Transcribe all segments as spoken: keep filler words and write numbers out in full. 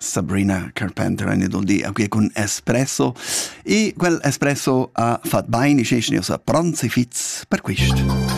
Sabrina Carpenter e dol di qui con espresso e quel espresso ha fatto bene e sa pronzi fits per questo.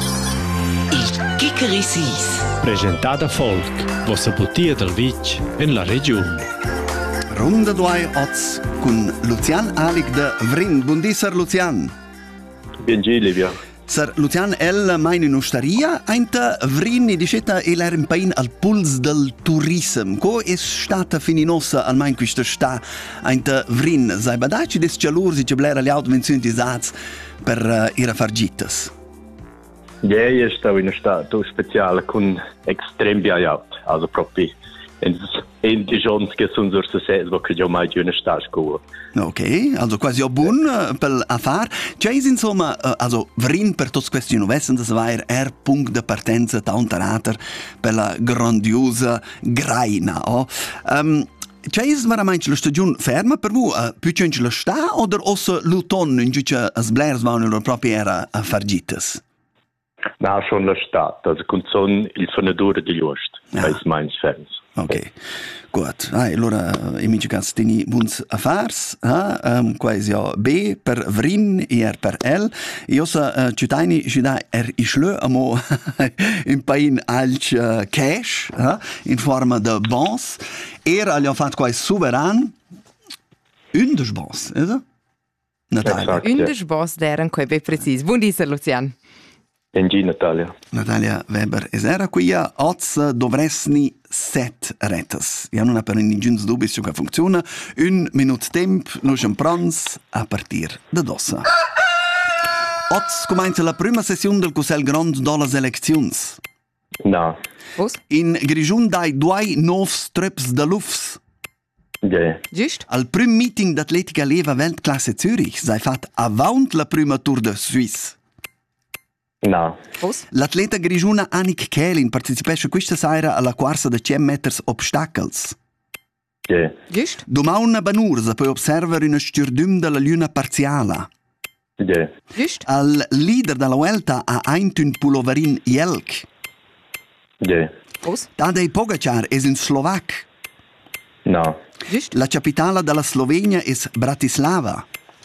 Il Chickerissis. Presentata Folk, vossa bottiglia del Vic in la regione. Ronda due oz con Lucian Alic de Vrin. Buondì, Sir Lucian. Buondì, Livia. Sir Lucian, el mein in osteria, einte Vrin diceta el er impein al puls del turism. Co es stata fininosa al mein questa sta einte Vrin. Sai badaci des cialursi che blera li automenzioni saz per uh, ira fargitas. Ja, io stavo in uno stato speciale con estrem biaiaut, also proprio in, in die giorni che sono sorse sette, che io mai giù in stato. Ok, also quasi auch buon uh, per affar. C'è insomma, uh, also Vrin per tutti questi nuovessen, das war er punkt de partenza taunterater per la grandiosa Graina. Oh. Um, C'è veramente la stagione ferma per voi? Uh, più c'è la sta o der ossa l'autunno in cui as blers vanno proprio era a fargitas? No, schon la Stadt, also con son il fonadore di Just, ja. Bei meins Fans. Ok, gut. Ah, allora, in mio caso, teni buons affars, ah, um, quasi ja B per Vrin e R per L. Io sa, uh, cittadini, ci da er islö, amo in pain alc uh, cash, ah, in forma de bons. Er ha fatto quasi soveran, un des bons, is Natalia. Un des bons deren, quai be precis. Buondì, Lucian. Benji, Natalia. Natalia Weber, es era qui a oz dovresni set retas. Ja non ha per ninguns dubis ciò che funziona. Un minut temp, nos un prons a partir da dossa. Oz comincia la prima sessione del Cussel Grand dolas eleczions. No. Was? In Grigiun dai due novs treps da Lufs. Ja. Giust? Al prim meeting d'Atletica Leva Weltklasse Zürich sei fat avant la prima Tour de Suisse. No. Was? L'atleta grigiuna Annick Kählin partecipesce questa sera alla corsa de cent meters obstacles. Ja. Giust? Domauna Banursa puoi osservare una stürdüm della luna parziala. Ja. Giust? Al leader della Vuelta ha eintun Puloverin Jelk. Ja. Was? Tadej Pogacar es in Slovac. No. Giust? La capitale della Slovenia es Bratislava.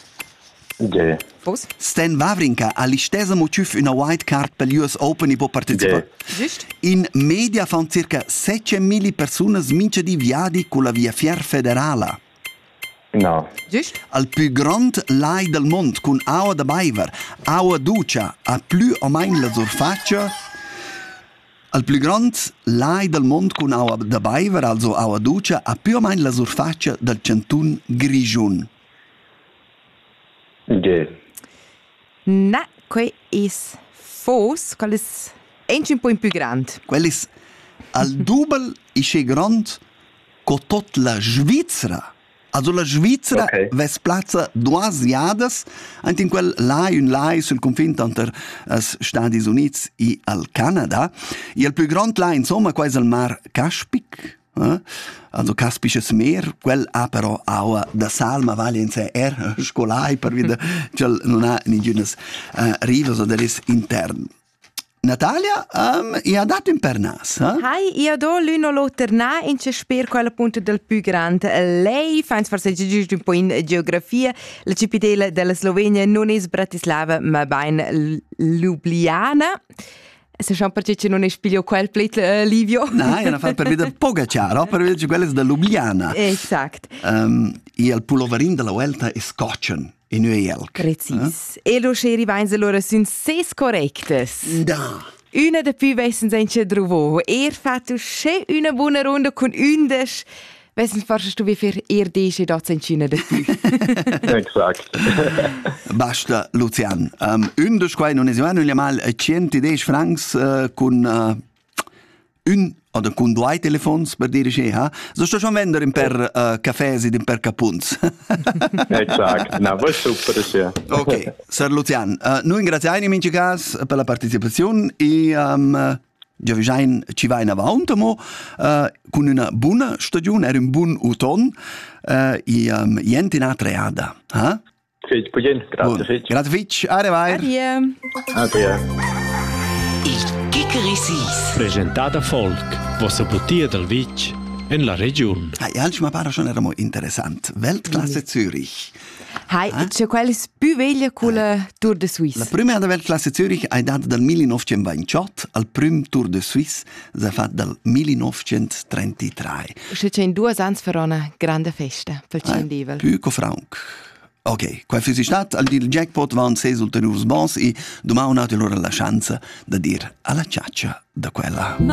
Ja. Was? Stan Wawrinka ha l'istesimo ciuf una wildcard per l'U S Open e può partecipare. Giust? In media fanno circa seicemila persone mince di viadi con la via Fier Federala. No. Giust? Al più grande lai del mondo con Aua de Baiver, Aua Ducia, a più o meno la surfaccia. Al più grande lai del mondo con Aua de Baiver, also Aua Ducia, a più o meno la surfaccia del Cantun Grigiun. Ja. Na, quai is fos, qual is ein po' più grande. Quellis al double isce grande co tot la Svizzera. Also la Svizzera Okay. ves plaza duas jadas, ant in quel lai un lai sul confine entre os Stati Units e al Canada. E al più grande lai, insomma, quasi al mar Caspic, eh? Also Kaspisches Meer, quel ha però aua da salma vale in sé er scolai per vide, cioè non ha ningunas uh, rivas o deris intern. Natalia, um, i ha dato in per nas, eh? Hai, io do l'uno l'otterna in c'è sper quella punta del più grande. Lei fa forse giusto un po' in geografia. La capitale della Slovenia non è Bratislava, ma ben Ljubljana. Se schon perché non è spiglio quel plet uh, Livio. No, è una fa per vedere Pogacar, no? Per vedere quelle da Ljubljana. Esatto. Um, e il puloverin della Vuelta è Scotchen in New York. Precis. Eh? E lo sceri vains allora sun ses correctes. Da. Una de più vessen senche drovo. Er fatto sche una buona ronda con undes. Wessen forse du wie für er desche dort senchina de più. Exakt. Basta, Lucian. Um, un dos quai non esiano gli mal centodeci francs uh, con uh, un oder con due telefons per dire che ha. So sto schon vendere per uh, caffès ed per capunz. Exakt. Na, was super ist ja. Ok, Sir Lucian, uh, noi ringraziamo in mince cas per la partecipazione e um, già vi ci va in avanti mo, uh, con una buona stagione, era un buon autunno uh, e um, niente in atreada. Eh? Fitch, Puyen. Grazie, Fitch. Grazie, Fitch. Arrivederci. Adieu. Adieu. Il Chickerissis. Presentata Folk, vossa bottiglia del Vic en la region. Ah, ja, ma pare schon era mo interessant. Weltklasse Zürich. Hai, c'è quella più veglia con la Tour de Suisse. La prima da Weltklasse Zürich è data dal millenovecentoventotto, al prim Tour de Suisse si è fatto dal millenovecentotrentatré. C'è in due anni per una grande festa, per il Ah, Cindivell. più che franc. Ok, qua für stat al dir jackpot van ses ulteriors bons e domani ha allora la chance di dire alla ciaccia da quella.